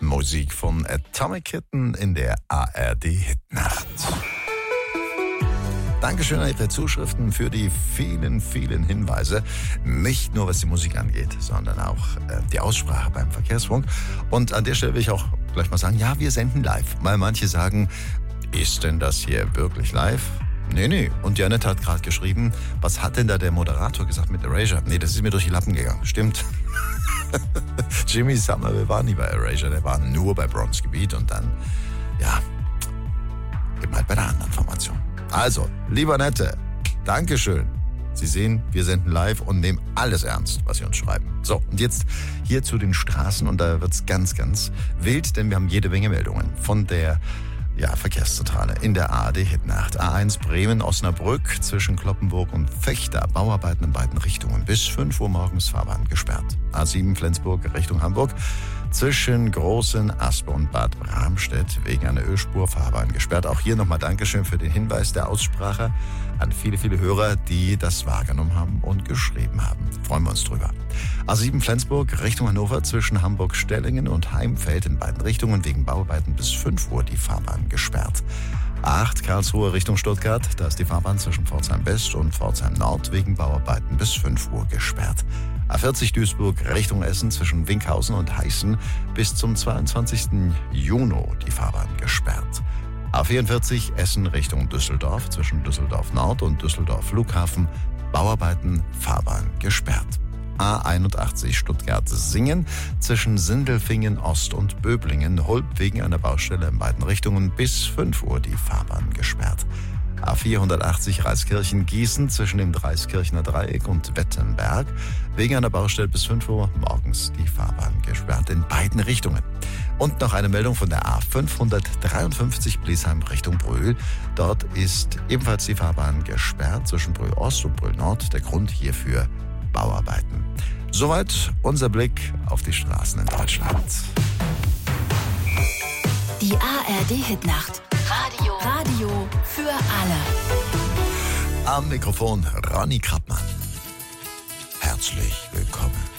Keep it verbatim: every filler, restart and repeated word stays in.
Musik von Atomic Kitten in der A R D-Hitnacht. Dankeschön an Ihre Zuschriften für die vielen, vielen Hinweise. Nicht nur was die Musik angeht, sondern auch äh, die Aussprache beim Verkehrsfunk. Und an der Stelle will ich auch gleich mal sagen, ja, wir senden live. Weil manche sagen, ist denn das hier wirklich live? Nee, nee. Und Janet hat gerade geschrieben, was hat denn da der Moderator gesagt mit Erasure? Nee, das ist mir durch die Lappen gegangen. Stimmt. Jimmy Somerville war nie bei Erasure, der war nur bei Bronzegebiet und dann, ja, eben halt bei der anderen Formation. Also, lieber Nette, Dankeschön. Sie sehen, wir senden live und nehmen alles ernst, was Sie uns schreiben. So, und jetzt hier zu den Straßen und da wird's ganz, ganz wild, denn wir haben jede Menge Meldungen von der ja, Verkehrszentrale in der A R D-Hitnacht. A eins Bremen-Osnabrück zwischen Cloppenburg und Vechta. Bauarbeiten in beiden Richtungen. Bis fünf Uhr morgens Fahrbahn gesperrt. A sieben Flensburg Richtung Hamburg. Zwischen Großen Aspe und Bad Bramstedt wegen einer Ölspur Fahrbahn gesperrt. Auch hier nochmal Dankeschön für den Hinweis der Aussprache an viele, viele Hörer, die das wahrgenommen haben und geschrieben haben. Freuen wir uns drüber. A sieben Flensburg Richtung Hannover zwischen Hamburg-Stellingen und Heimfeld in beiden Richtungen wegen Bauarbeiten bis fünf Uhr die Fahrbahn gesperrt. A acht Karlsruhe Richtung Stuttgart, da ist die Fahrbahn zwischen Pforzheim West und Pforzheim Nord wegen Bauarbeiten bis fünf Uhr gesperrt. A vierzig Duisburg Richtung Essen zwischen Winkhausen und Heißen bis zum zweiundzwanzigsten Juni die Fahrbahn gesperrt. A vierundvierzig Essen Richtung Düsseldorf zwischen Düsseldorf Nord und Düsseldorf Flughafen, Bauarbeiten, Fahrbahn gesperrt. A einundachtzig Stuttgart-Singen zwischen Sindelfingen Ost und Böblingen, Hulb wegen einer Baustelle in beiden Richtungen bis fünf Uhr die Fahrbahn gesperrt. A vierhundertachtzig Reiskirchen-Gießen zwischen dem Dreiskirchener Dreieck und Wettenberg wegen einer Baustelle bis fünf Uhr morgens die Fahrbahn gesperrt in beiden Richtungen. Und noch eine Meldung von der A fünfhundertdreiundfünfzig Bliesheim Richtung Brühl. Dort ist ebenfalls die Fahrbahn gesperrt zwischen Brühl Ost und Brühl Nord. Der Grund hierfür Bauarbeiten. Soweit unser Blick auf die Straßen in Deutschland. Die A R D-Hitnacht. Radio. Radio für alle. Am Mikrofon Ronny Krappmann. Herzlich willkommen.